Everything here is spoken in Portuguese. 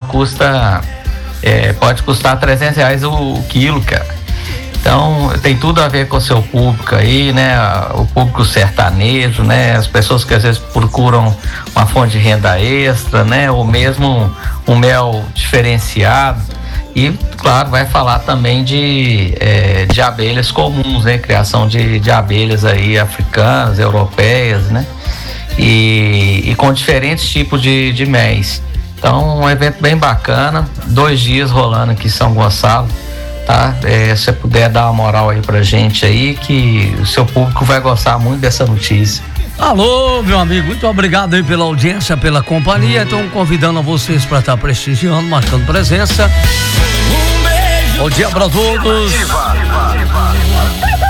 pode custar R$300 o quilo, cara. Então tem tudo a ver com o seu público aí, né? O público sertanejo, né? As pessoas que às vezes procuram uma fonte de renda extra, né? Ou mesmo um mel diferenciado. E, claro, vai falar também de abelhas comuns, né? Criação de abelhas aí africanas, europeias, né? E com diferentes tipos de méis. Então, um evento bem bacana, 2 dias rolando aqui em São Gonçalo, tá? Se você puder dar uma moral aí pra gente aí, que o seu público vai gostar muito dessa notícia. Alô, meu amigo, muito obrigado aí pela audiência, pela companhia. Então, convidando a vocês para estar prestigiando, marcando presença. Bom dia pra todos.